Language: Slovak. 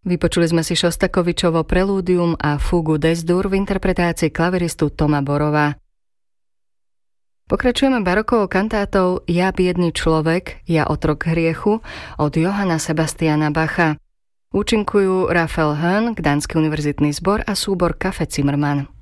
Vypočuli sme si Šostakovičovo prelúdium a fugu Des-dur v interpretácii klaviristu Toma Borova. Pokračujeme barokovou kantátou Ja biedný človek, ja otrok hriechu od Johanna Sebastiana Bacha. Účinkujú Raphael Höhn, Gdaňský univerzitný zbor a súbor Café Zimmermann.